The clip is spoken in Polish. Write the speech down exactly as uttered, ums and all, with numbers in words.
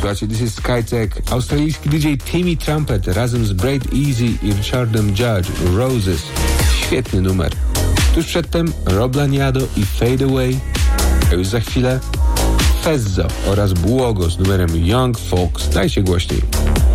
Słuchajcie, this is Skytech. Australijski D J Timmy Trumpet razem z Braid Easy i Richardem Judge, Roses. Świetny numer. Tuż przedtem Rob Laniado i Fade Away. A już za chwilę Fezzo oraz Błogo z numerem Young Folks. Dajcie głośniej.